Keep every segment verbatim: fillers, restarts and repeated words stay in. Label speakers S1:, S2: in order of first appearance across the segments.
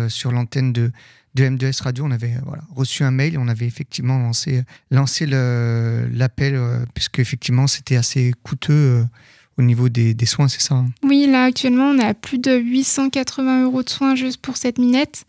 S1: sur l'antenne de, de M deux S Radio. On avait voilà, reçu un mail et on avait effectivement lancé, lancé le, l'appel, euh, puisque effectivement c'était assez coûteux euh, au niveau des, des soins, c'est ça hein?
S2: Oui, là actuellement on est à plus de huit cent quatre-vingts euros de soins juste pour cette minette.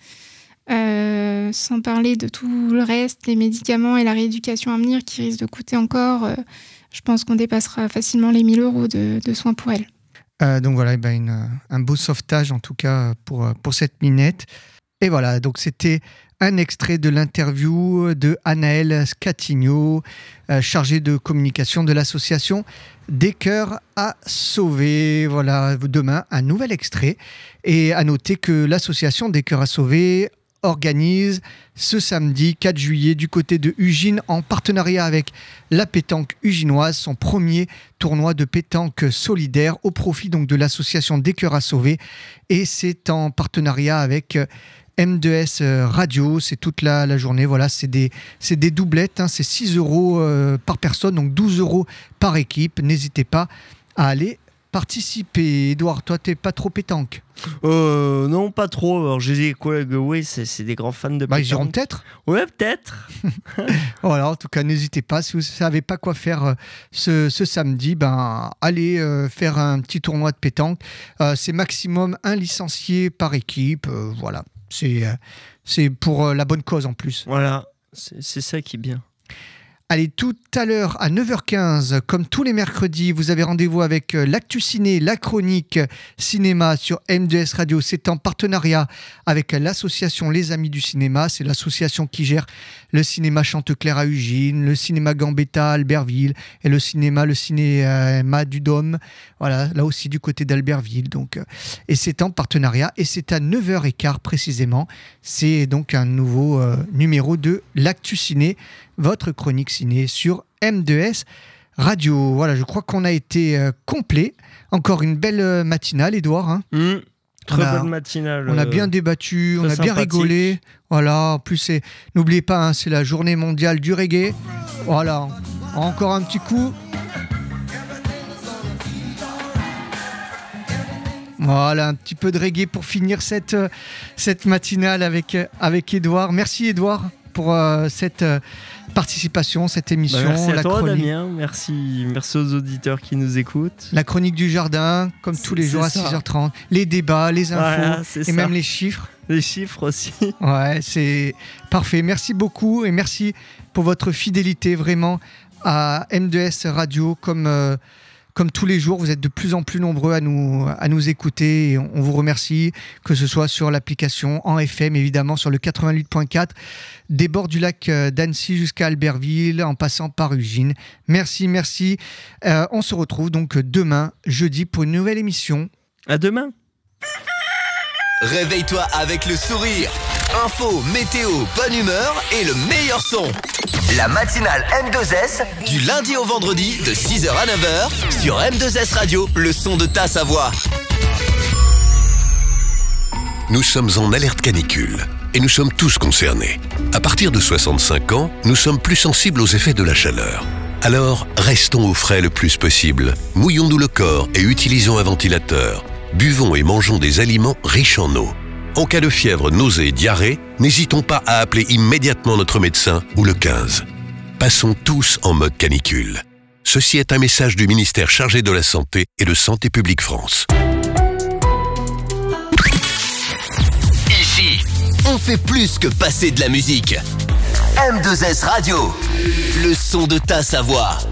S2: Euh, sans parler de tout le reste, les médicaments et la rééducation à venir qui risquent de coûter encore. Euh, je pense qu'on dépassera facilement les mille euros de, de soins pour elle.
S1: Euh, donc voilà, eh ben une, un beau sauvetage en tout cas pour, pour cette minette. Et voilà, donc c'était un extrait de l'interview de Anaëlle Scatigno, euh, chargée de communication de l'association Des Cœurs à Sauver. Voilà, demain, un nouvel extrait. Et à noter que l'association Des Cœurs à Sauver organise ce samedi quatre juillet du côté de Ugine en partenariat avec la pétanque uginoise son premier tournoi de pétanque solidaire au profit donc de l'association Des Cœurs à Sauver et c'est en partenariat avec M deux S Radio, c'est toute la, la journée, voilà, c'est des, c'est des doublettes, hein, c'est six euros euh, par personne, donc douze euros par équipe, n'hésitez pas à aller participer. Édouard, toi t'es pas trop pétanque?
S3: Euh, non, pas trop. Alors, j'ai des collègues, oui, c'est, c'est des grands fans de pétanque.
S1: Bah, ils iront peut-être.
S3: Ouais, peut-être.
S1: Voilà, en tout cas, n'hésitez pas. Si vous ne savez pas quoi faire euh, ce, ce samedi, ben, allez euh, faire un petit tournoi de pétanque. Euh, c'est maximum un licencié par équipe. Euh, voilà, c'est, euh, c'est pour euh, la bonne cause en plus.
S3: Voilà, c'est, c'est ça qui est bien.
S1: Allez, tout à l'heure à neuf heures quinze, comme tous les mercredis, vous avez rendez-vous avec l'Actu Ciné, la chronique cinéma sur M deux S Radio. C'est en partenariat avec l'association Les Amis du Cinéma. C'est l'association qui gère le cinéma Chanteclair à Ugine, le cinéma Gambetta à Albertville et le cinéma, le cinéma du Dôme. Voilà, là aussi du côté d'Albertville. Donc, et c'est en partenariat et c'est à neuf heures quinze précisément. C'est donc un nouveau euh, numéro de l'Actu Ciné, votre chronique ciné sur M deux S Radio. Voilà, je crois qu'on a été euh, complet. Encore une belle euh, matinale, Édouard. Hein
S3: mmh, très
S1: a,
S3: bonne matinale.
S1: On a bien débattu, on a
S3: sympathique.
S1: bien rigolé. Voilà, en plus, c'est, n'oubliez pas, hein, c'est la journée mondiale du reggae. Voilà, encore un petit coup. Voilà, un petit peu de reggae pour finir cette, euh, cette matinale avec, euh, avec Édouard. Merci Édouard pour euh, cette euh, participation, cette émission.
S3: Bah merci à
S1: la
S3: toi
S1: chronique.
S3: Damien, merci, merci aux auditeurs qui nous écoutent.
S1: La chronique du jardin, comme
S3: c'est,
S1: tous les jours à
S3: ça.
S1: six heures trente. Les débats, les infos
S3: voilà, et
S1: ça. Même les chiffres.
S3: Les chiffres aussi.
S1: Ouais, c'est parfait. Merci beaucoup et merci pour votre fidélité vraiment à M deux S Radio comme... Euh, Comme tous les jours, vous êtes de plus en plus nombreux à nous, à nous écouter et on vous remercie, que ce soit sur l'application en F M, évidemment sur le quatre-vingt-huit point quatre, des bords du lac d'Annecy jusqu'à Albertville, en passant par Ugine. Merci, merci. Euh, on se retrouve donc demain, jeudi, pour une nouvelle émission.
S3: À demain.
S4: Réveille-toi avec le sourire. Info, météo, bonne humeur et le meilleur son. La matinale M deux S, du lundi au vendredi, de six heures à neuf heures, sur M deux S Radio, le son de ta Savoie.
S5: Nous sommes en alerte canicule et nous sommes tous concernés. À partir de soixante-cinq ans, nous sommes plus sensibles aux effets de la chaleur. Alors, restons au frais le plus possible. Mouillons-nous le corps et utilisons un ventilateur. Buvons et mangeons des aliments riches en eau. En cas de fièvre, nausée et diarrhée, n'hésitons pas à appeler immédiatement notre médecin ou le quinze. Passons tous en mode canicule. Ceci est un message du ministère chargé de la Santé et de Santé publique France.
S4: Ici, on fait plus que passer de la musique. M deux S Radio, le son de ta Savoie.